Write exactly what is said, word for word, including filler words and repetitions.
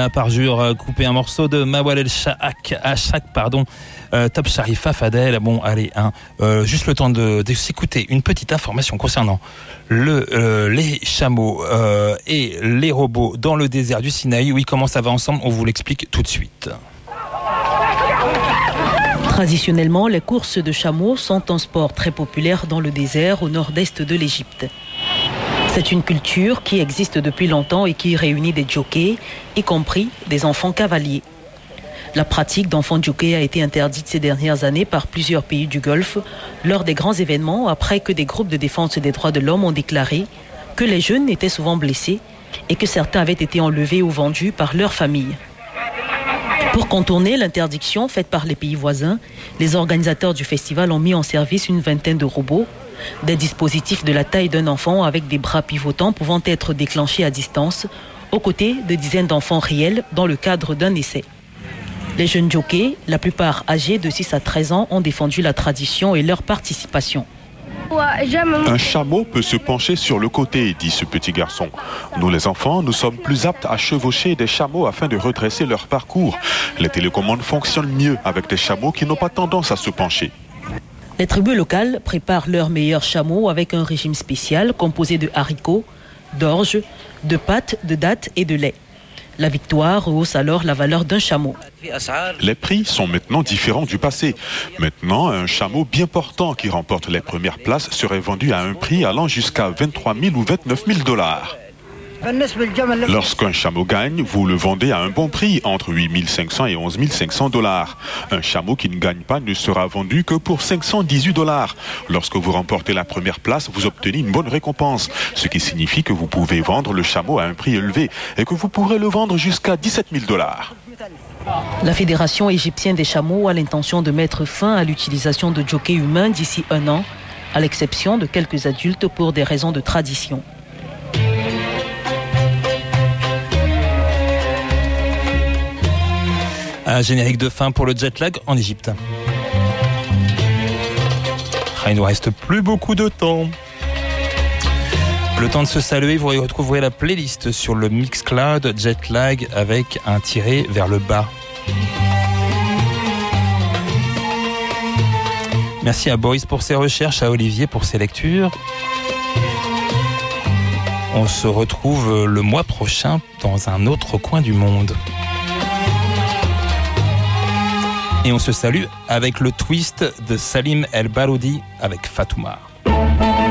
Voilà, par jour, couper un morceau de Mawal El Sha'ak, Ashak, pardon, euh, Top Sharifa Fadel. Bon, allez, hein, euh, juste le temps de, de s'écouter une petite information concernant le, euh, les chameaux euh, et les robots dans le désert du Sinaï. Oui, comment ça va ensemble? On vous l'explique tout de suite. Traditionnellement, les courses de chameaux sont un sport très populaire dans le désert au nord-est de l'Égypte. C'est une culture qui existe depuis longtemps et qui réunit des jockeys, y compris des enfants cavaliers. La pratique d'enfants jockeys a été interdite ces dernières années par plusieurs pays du Golfe lors des grands événements après que des groupes de défense des droits de l'homme ont déclaré que les jeunes étaient souvent blessés et que certains avaient été enlevés ou vendus par leur famille. Pour contourner l'interdiction faite par les pays voisins, les organisateurs du festival ont mis en service une vingtaine de robots, des dispositifs de la taille d'un enfant avec des bras pivotants pouvant être déclenchés à distance, aux côtés de dizaines d'enfants réels dans le cadre d'un essai. Les jeunes jockeys, la plupart âgés de six à treize ans, ont défendu la tradition et leur participation. Un chameau peut se pencher sur le côté, dit ce petit garçon. Nous les enfants, nous sommes plus aptes à chevaucher des chameaux afin de redresser leur parcours. Les télécommandes fonctionnent mieux avec des chameaux qui n'ont pas tendance à se pencher. Les tribus locales préparent leurs meilleurs chameaux avec un régime spécial composé de haricots, d'orge, de pâtes, de dattes et de lait. La victoire hausse alors la valeur d'un chameau. Les prix sont maintenant différents du passé. Maintenant, un chameau bien portant qui remporte les premières places serait vendu à un prix allant jusqu'à vingt-trois mille ou vingt-neuf mille dollars. Lorsqu'un chameau gagne, vous le vendez à un bon prix, entre huit mille cinq cents et onze mille cinq cents dollars. Un chameau qui ne gagne pas ne sera vendu que pour cinq cent dix-huit dollars. Lorsque vous remportez la première place, vous obtenez une bonne récompense, ce qui signifie que vous pouvez vendre le chameau à un prix élevé et que vous pourrez le vendre jusqu'à dix-sept mille dollars. La Fédération égyptienne des chameaux a l'intention de mettre fin à l'utilisation de jockeys humains d'ici un an, à l'exception de quelques adultes pour des raisons de tradition. Un générique de fin pour le jet lag en Égypte. Ah, il ne nous reste plus beaucoup de temps. Le temps de se saluer, vous retrouverez la playlist sur le Mixcloud Jet Lag avec un tiré vers le bas. Merci à Boris pour ses recherches, à Olivier pour ses lectures. On se retrouve le mois prochain dans un autre coin du monde. Et on se salue avec le twist de Salim El Baroudi avec Fatouma.